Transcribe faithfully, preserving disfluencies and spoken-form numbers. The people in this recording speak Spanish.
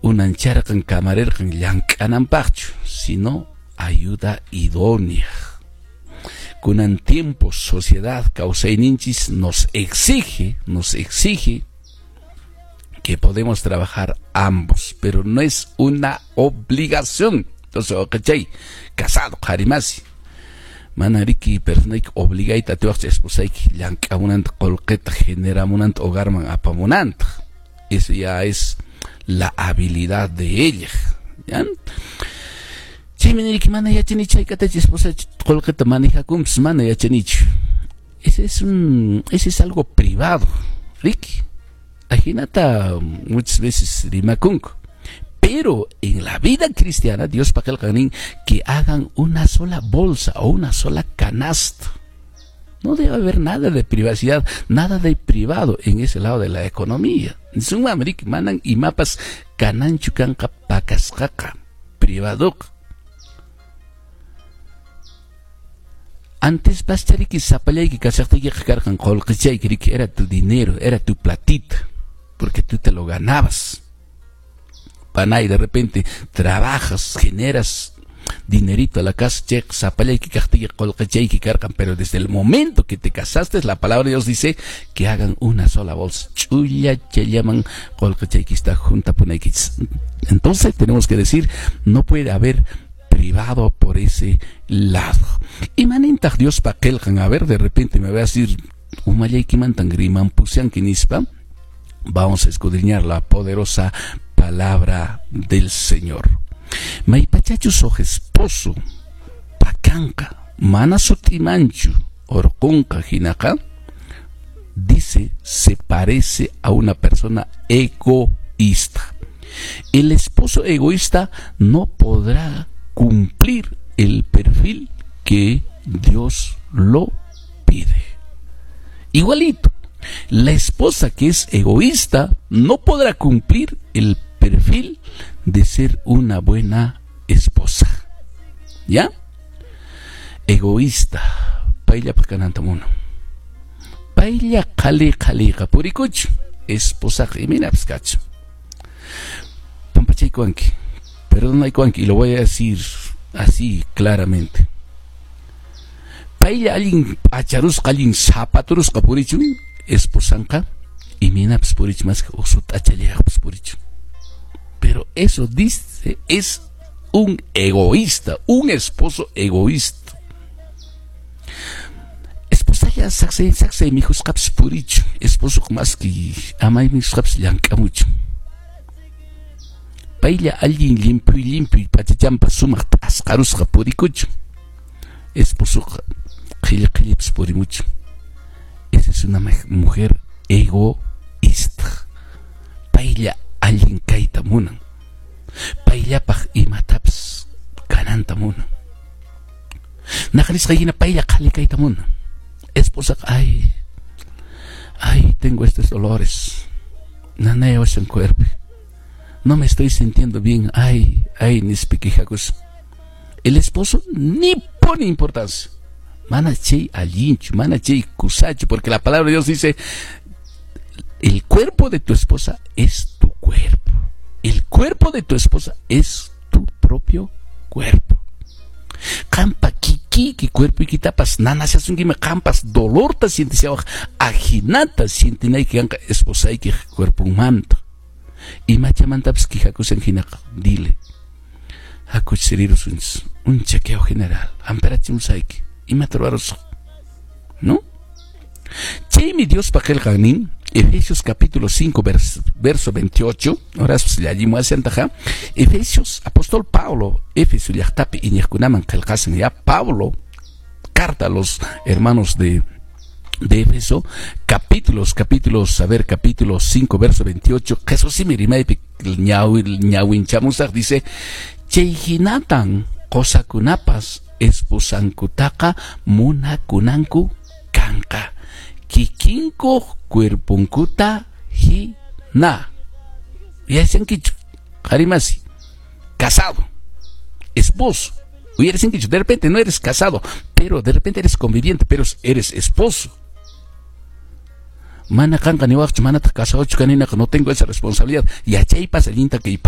unancharqan camarerqan llank'ananpaqchu, sino ayuda idónea. Kunan tiempos, sociedad, causaninchis nos exige, nos exige que podemos trabajar ambos, pero no es una obligación. Entonces, ¿cachai? Casado, harimasi. Manariki, persona que obligaita te vas a esposar que llank'amunant colqueta generamunant hogarman apamunant. Eso ya es la habilidad de ella. ¿Ya? Si me dice que mana ya tiene chaicata esposa colqueta maneja cumps mana ya tiene. Ese es un, ese es algo privado. Ricky. Ajinata muchas veces rimacunco. Pero en la vida cristiana, Dios para que hagan una sola bolsa o una sola canasta. No debe haber nada de privacidad, nada de privado en ese lado de la economía. En su América manan y mapas cananchucanca pacascaca, privado. Antes pastariki zapalay que casarte que cargan colchay que era tu dinero, era tu platita, porque tú te lo ganabas. Panay, de repente trabajas, generas dinerito a la casa, check, zapalay que cartilla colchay que cargan, pero desde el momento que te casaste, la palabra de Dios dice que hagan una sola bolsa. Chuya che llaman colchay que está junta punay. Entonces tenemos que decir, no puede haber privado por ese lado. Y maninta Dios pa keljan, a ver, de repente me va a decir, umayay que mantan griman pusian kinispa. Vamos a escudriñar la poderosa palabra del Señor. Maipachachus o esposo, pacanca, manasotimanchu, orconca jinaka, dice, se parece a una persona egoísta. El esposo egoísta no podrá cumplir el perfil que Dios lo pide. Igualito, la esposa que es egoísta no podrá cumplir el perfil de ser una buena esposa. ¿Ya? Egoísta. Pailla pacanantamuno. Pailla kale kale purikuch. Esposa gemina pskacho. Pampachay cuanqui. Perdón, hay cuanqui, y lo voy a decir así claramente. Pailla alguien acharus alguien zapaturus kapurichu. Esposanca y mina pspurich más que osut achalea pspurich. Pero eso dice es un egoísta, un esposo egoísta. Esposa ya saxe saxe mi hijos caps purich, esposo más que ama mi hijos caps yanka mucho. Pailla alguien limpio y limpio y pachachampa suma ascarus capuricucho. Esposo khili khili pspuri mucho. Esa es una mujer egoísta. Pailla alguien kaita munan. Pailla paj y mataps cananta munan. Najaris gallina pailla kali kaita munan. Esposa, ay, ay, tengo estos dolores. Naneo es en cuerpo. No me estoy sintiendo bien. Ay, ay, ni spiquijacos. El esposo ni pone importancia. Manachei alinchu, manachei kusachu, porque la palabra de Dios dice, el cuerpo de tu esposa es tu cuerpo. El cuerpo de tu esposa es tu propio cuerpo. Campa kiki, que cuerpo y quitapas, nana se hace un guima, campas, dolor ta siente se abajo, ajinata siente na que anca esposa y que cuerpo un manto. Y macha mantaps que jacus en jinaka, dile, jacus seriros un chequeo general, amperachim saiki. Y me atrobaros, ¿no? Che mi Dios pa' el ganin, Efesios capítulo cinco, verso, verso veintiocho, ahora se le allí muase antaja, Efesios, apóstol Pablo, Efesios yachtapi y nyekunaman kelkasen ya, Pablo, carta a los hermanos de, de Efeso, capítulos, capítulos, a ver, capítulo cinco, verso veintiocho, Jesús y mirimaipi, ñawin chamusak, dice, Cheihinatan, kosakunapas, esposankutaka munakunanku kanka kikinko cuerpunkuta hina. Y ahí se han dicho, harimasi, casado, esposo. Y eres en dicho, de repente no eres casado, pero de repente eres conviviente, pero eres esposo. Mana kanka ni wach, mana casado, chucanina, no tengo esa responsabilidad. Y allá pasa el que